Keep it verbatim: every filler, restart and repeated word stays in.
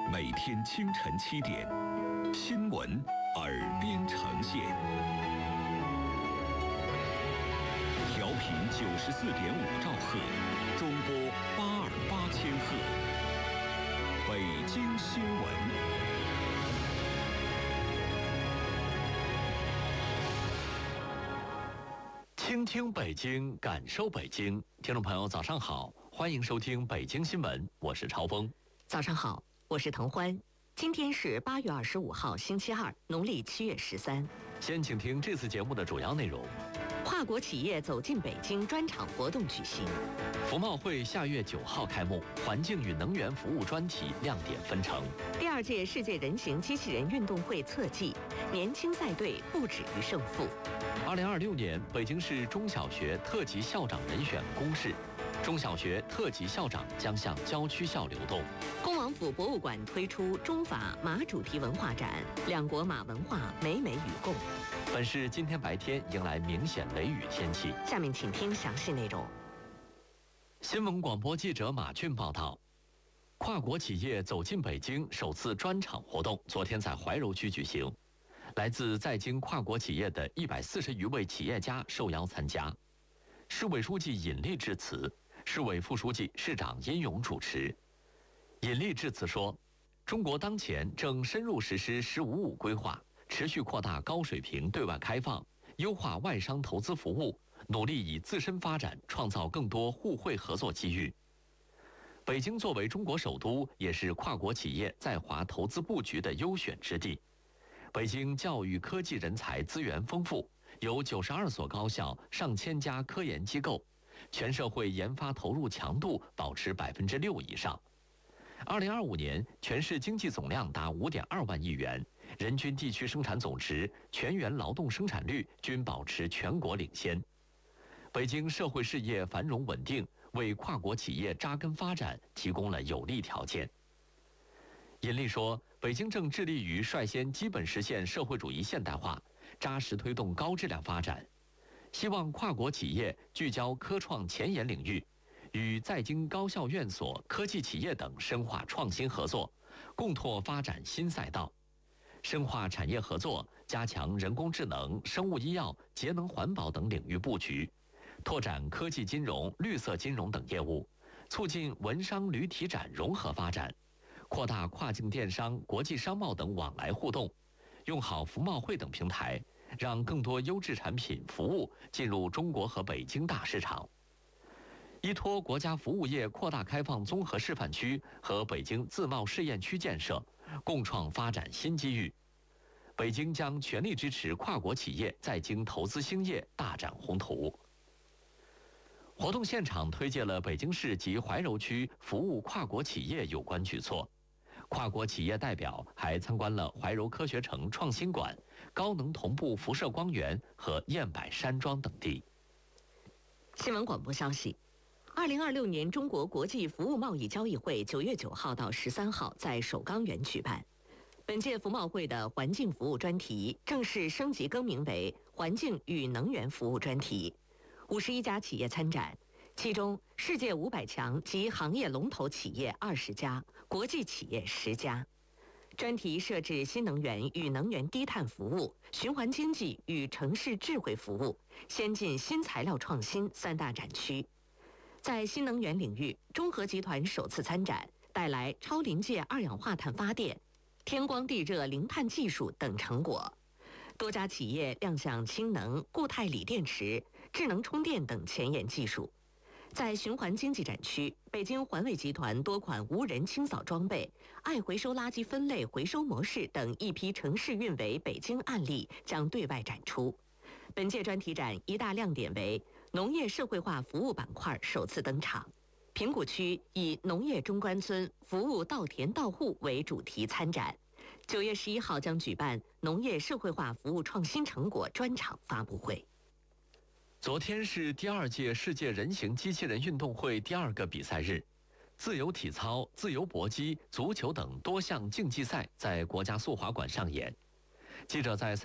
每天清晨七点，新闻耳边呈现，调频九十四点五兆赫，中波八二八千赫，北京新闻。 倾听北京，感受北京。听众朋友，早上好，欢迎收听北京新闻，我是超峰。 早上好，我是滕欢。今天是八月二十五号，星期二，农历七月十三。 先请听这次节目的主要内容。 跨国企业走进北京专场活动举行。 服贸会下月九号开幕，环境与能源服务专题亮点纷呈。 第二届世界人形机器人运动会测计，年轻赛队不止于胜负。 二零二六年北京市中小学特级校长人选公示，中小学特级校长将向郊区校流动。 恭王府博物馆推出中法马主题文化展，两国马文化美美与共。 本市今天白天迎来明显雷雨天气。 下面请听详细内容。 新闻广播记者马俊报道，跨国企业走进北京首次专场活动昨天在怀柔区举行。来自在京跨国企业的一百四十余位企业家受邀参加，市委书记尹力致辞，市委副书记、市长殷勇主持。尹力致辞说，中国当前正深入实施“十五五”规划，持续扩大高水平对外开放，优化外商投资服务，努力以自身发展创造更多互惠合作机遇。北京作为中国首都，也是跨国企业在华投资布局的优选之地。北京教育科技人才资源丰富，有九十二所高校、上千家科研机构，全社会研发投入强度保持百分之六以上。二零二五年，全市经济总量达五点二万亿元，人均地区生产总值、全员劳动生产率均保持全国领先。北京社会事业繁荣稳定，为跨国企业扎根发展提供了有利条件。尹力说，北京正致力于率先基本实现社会主义现代化，扎实推动高质量发展，希望跨国企业聚焦科创前沿领域，与在京高校院所、科技企业等深化创新合作，共拓发展新赛道，深化产业合作，加强人工智能、生物医药、节能环保等领域布局，拓展科技金融、绿色金融等业务，促进文商旅体展融合发展，扩大跨境电商、国际商贸等往来互动，用好服贸会等平台，让更多优质产品服务进入中国和北京大市场。依托国家服务业扩大开放综合示范区和北京自贸试验区建设，共创发展新机遇。北京将全力支持跨国企业在京投资兴业，大展宏图。活动现场推介了北京市及怀柔区服务跨国企业有关举措。跨国企业代表还参观了怀柔科学城创新馆、高能同步辐射光源和燕柏山庄等地。 新闻广播消息，二零二六年中国国际服务贸易交易会九月九号到十三号在首钢园举办。本届服贸会的环境服务专题正式升级更名为环境与能源服务专题，五十一家企业参展。其中，世界五百强及行业龙头企业二十家，国际企业十家。专题设置新能源与能源低碳服务、循环经济与城市智慧服务、先进新材料创新三大展区。在新能源领域，中核集团首次参展，带来超临界二氧化碳发电、天光地热零碳技术等成果。多家企业亮相氢能、固态锂电池、智能充电等前沿技术。在循环经济展区，北京环卫集团多款无人清扫装备、爱回收垃圾分类回收模式等一批城市运维北京案例将对外展出。本届专题展一大亮点为农业社会化服务板块首次登场，平谷区以农业中关村服务到田到户为主题参展。九月十一号将举办农业社会化服务创新成果专场发布会。 昨天是第二届世界人形机器人运动会第二个比赛日，自由体操、自由搏击、足球等多项竞技赛在国家速滑馆上演。记者在赛